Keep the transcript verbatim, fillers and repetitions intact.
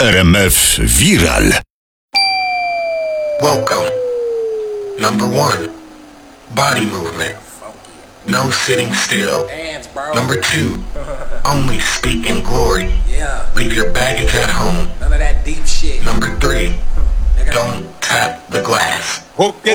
R M F Viral. Welcome. Number one, body movement. No sitting still. Number two, only speak in glory. Leave your baggage at home. None of that deep shit. Number three, don't tap the glass. Hook it